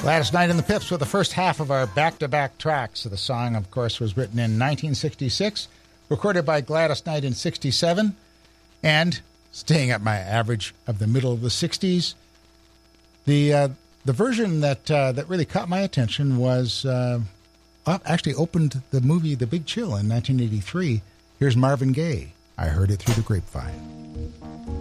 Gladys Knight and the Pips were the first half of our back-to-back tracks. The song, of course, was written in 1966, recorded by Gladys Knight in 67, and staying at my average of the middle of the 60s. The version that really caught my attention was actually opened the movie The Big Chill in 1983. Here's Marvin Gaye. I heard it through the grapevine.